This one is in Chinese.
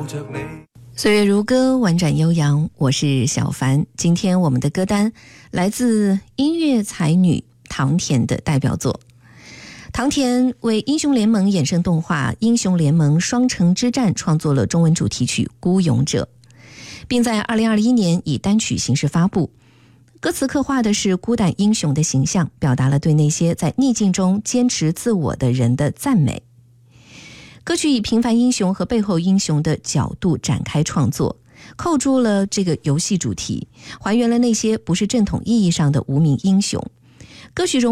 着你。 岁月如歌，婉转悠扬，我是小凡。今天我们的歌单来自音乐才女唐田的代表作。唐田为英雄联盟衍生动画《英雄联盟双城之战》创作了中文主题曲《孤勇者》，并在2021年以单曲形式发布。歌词刻画的是孤胆英雄的形象，表达了对那些在逆境中坚持自我的人的赞美。歌曲以平凡英雄和背后英雄的角度展开创作，扣住了这个游戏主题，还原了那些不是正统意义上的无名英雄。歌曲中